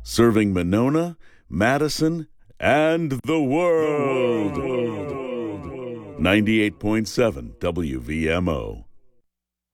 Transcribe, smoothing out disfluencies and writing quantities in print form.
serving Monona, Madison, and the world. 98.7 WVMO.